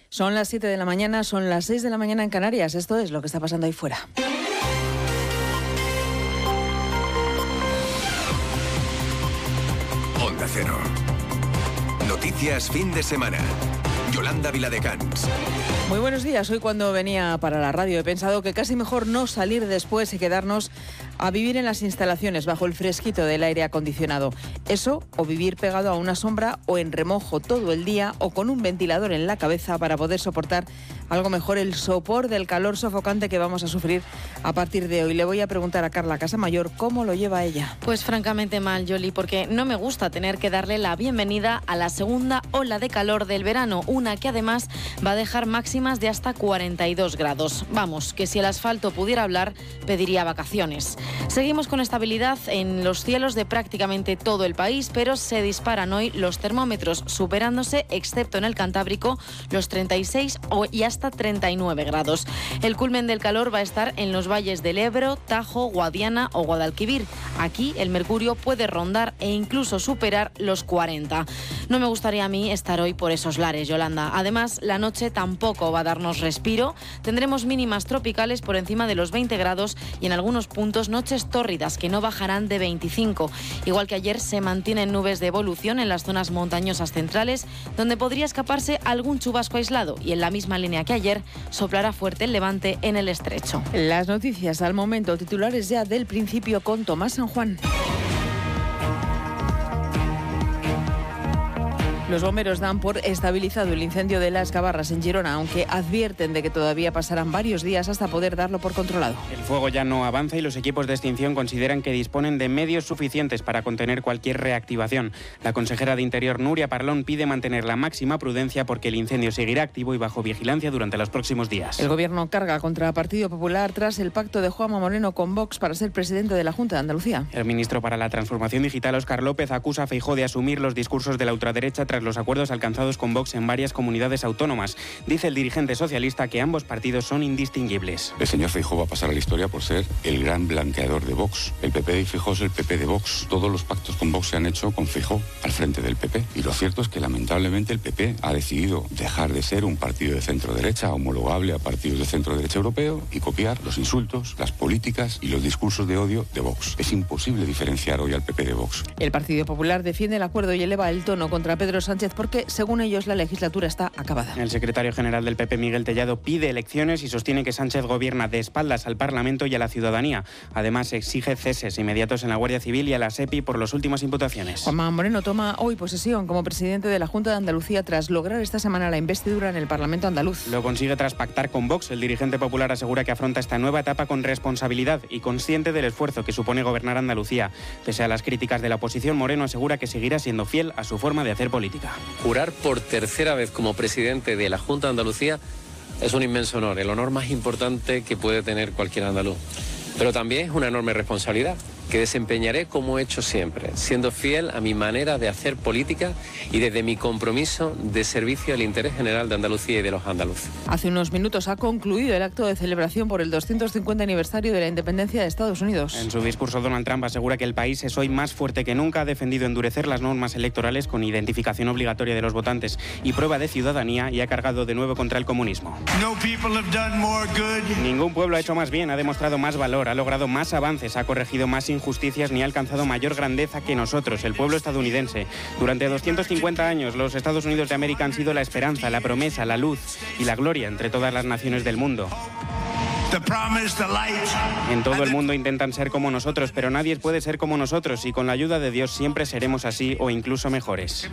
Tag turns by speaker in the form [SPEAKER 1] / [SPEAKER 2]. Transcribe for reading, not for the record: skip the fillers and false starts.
[SPEAKER 1] Son las 7 de la mañana, son las 6 de la mañana en Canarias. Esto es lo que está pasando ahí fuera.
[SPEAKER 2] Onda Cero. Noticias fin de semana. Yolanda Viladecans.
[SPEAKER 1] Muy buenos días. Hoy cuando venía para la radio he pensado que casi mejor no salir después y quedarnos a vivir en las instalaciones bajo el fresquito del aire acondicionado. Eso, o vivir pegado a una sombra o en remojo todo el día o con un ventilador en la cabeza para poder soportar algo mejor el sopor del calor sofocante que vamos a sufrir a partir de hoy. Le voy a preguntar a Carla Casamayor cómo lo lleva ella.
[SPEAKER 3] Pues francamente mal, Yoli, porque no me gusta tener que darle la bienvenida a la segunda ola de calor del verano, una que además va a dejar máximas de hasta 42 grados. Vamos, que si el asfalto pudiera hablar, pediría vacaciones. Seguimos con estabilidad en los cielos de prácticamente todo el país, pero se disparan hoy los termómetros, superándose, excepto en el Cantábrico, los 36 y hasta 39 grados. El culmen del calor va a estar en los valles del Ebro, Tajo, Guadiana o Guadalquivir. Aquí el mercurio puede rondar e incluso superar los 40. No me gustaría a mí estar hoy por esos lares, Yolanda. Además, la noche tampoco va a darnos respiro. Tendremos mínimas tropicales por encima de los 20 grados y en algunos puntos noches tórridas que no bajarán de 25. Igual que ayer se mantienen nubes de evolución en las zonas montañosas centrales, donde podría escaparse algún chubasco aislado, y en la misma línea que ayer soplará fuerte el levante en el estrecho.
[SPEAKER 1] Las noticias al momento, titulares ya del principio con Tomás San Juan. Los bomberos dan por estabilizado el incendio de Las Gabarras en Girona, aunque advierten de que todavía pasarán varios días hasta poder darlo por controlado.
[SPEAKER 4] El fuego ya no avanza y los equipos de extinción consideran que disponen de medios suficientes para contener cualquier reactivación. La consejera de Interior, Nuria Parlón, pide mantener la máxima prudencia porque el incendio seguirá activo y bajo vigilancia durante los próximos días.
[SPEAKER 1] El Gobierno carga contra el Partido Popular tras el pacto de Juanma Moreno con Vox para ser presidente de la Junta de Andalucía.
[SPEAKER 4] El ministro para la Transformación Digital, Óscar López, acusa a Feijóo de asumir los discursos de la ultraderecha tras los acuerdos alcanzados con Vox en varias comunidades autónomas. Dice el dirigente socialista que ambos partidos son indistinguibles.
[SPEAKER 5] El señor Feijóo va a pasar a la historia por ser el gran blanqueador de Vox. El PP de Feijóo es el PP de Vox. Todos los pactos con Vox se han hecho con Feijóo al frente del PP. Y lo cierto es que lamentablemente el PP ha decidido dejar de ser un partido de centro-derecha homologable a partidos de centro-derecha europeo y copiar los insultos, las políticas y los discursos de odio de Vox. Es imposible diferenciar hoy al PP de Vox.
[SPEAKER 1] El Partido Popular defiende el acuerdo y eleva el tono contra Pedro Sánchez porque, según ellos, la legislatura está acabada.
[SPEAKER 4] El secretario general del PP, Miguel Tellado, pide elecciones y sostiene que Sánchez gobierna de espaldas al Parlamento y a la ciudadanía. Además, exige ceses inmediatos en la Guardia Civil y a la SEPI por las últimas imputaciones.
[SPEAKER 1] Juanma Moreno toma hoy posesión como presidente de la Junta de Andalucía tras lograr esta semana la investidura en el Parlamento andaluz.
[SPEAKER 4] Lo consigue tras pactar con Vox. El dirigente popular asegura que afronta esta nueva etapa con responsabilidad y consciente del esfuerzo que supone gobernar Andalucía. Pese a las críticas de la oposición, Moreno asegura que seguirá siendo fiel a su forma de hacer política.
[SPEAKER 6] Jurar por tercera vez como presidente de la Junta de Andalucía es un inmenso honor, el honor más importante que puede tener cualquier andaluz. Pero también es una enorme responsabilidad que desempeñaré como he hecho siempre, siendo fiel a mi manera de hacer política y desde mi compromiso de servicio al interés general de Andalucía y de los andaluces.
[SPEAKER 1] Hace unos minutos ha concluido el acto de celebración por el 250 aniversario de la independencia de Estados Unidos.
[SPEAKER 4] En su discurso, Donald Trump asegura que el país es hoy más fuerte que nunca, ha defendido endurecer las normas electorales con identificación obligatoria de los votantes y prueba de ciudadanía y ha cargado de nuevo contra el comunismo. Ningún pueblo ha hecho más bien, ha demostrado más valor, ha logrado más avances, ha corregido más injusticias ni ha alcanzado mayor grandeza que nosotros, el pueblo estadounidense. Durante 250 años, los Estados Unidos de América han sido la esperanza, la promesa, la luz y la gloria entre todas las naciones del mundo. En todo el mundo intentan ser como nosotros, pero nadie puede ser como nosotros y con la ayuda de Dios siempre seremos así o incluso mejores.